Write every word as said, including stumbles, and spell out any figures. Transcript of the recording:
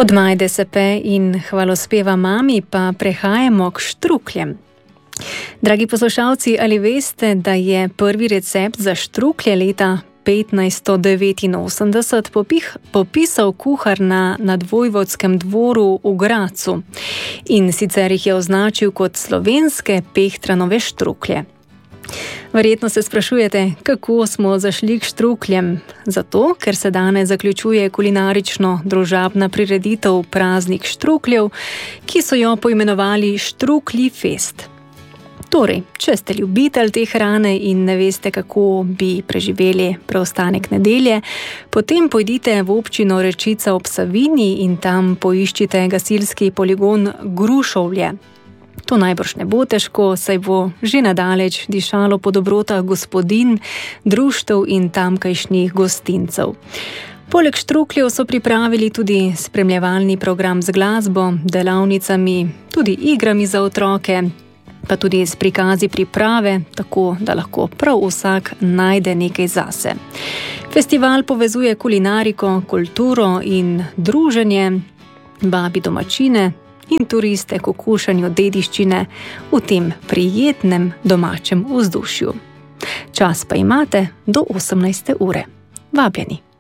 Od Majde Sepe in hvalospeva mami pa prehajamo k štrukljem. Dragi poslušalci, ali veste, da je prvi recept za štruklje leta petnajststo devetinosemdeset popih, popisal kuhar na nadvojvodskem dvoru v Gracu in sicer jih je označil kot slovenske Pehtranove štruklje. Verjetno se sprašujete, kako smo zašli k štrukljem. Zato, ker se danes zaključuje kulinarično družabna prireditev Praznik štrukljev, ki so jo poimenovali Štruklji fest. Torej, če ste ljubitelj te hrane in ne veste, kako bi preživeli preostanek nedelje, potem pojdite v občino Rečica ob Savinji in tam poiščite gasilski poligon Grušovlje. To najbrž ne bo težko, saj bo že nadaleč dišalo po dobrotah gospodin, društev in tamkajšnjih gostincev. Poleg štrukljev so pripravili tudi spremljevalni program z glasbo, delavnicami, tudi igrami za otroke, pa tudi s prikazi priprave, tako da lahko prav vsak najde nekaj zase. Festival povezuje kulinariko, kulturo in druženje, vabi domačine in turiste k okušanju dediščine v tem prijetnem domačem vzdušju. Čas pa imate do osemnajste ure. Vabljeni!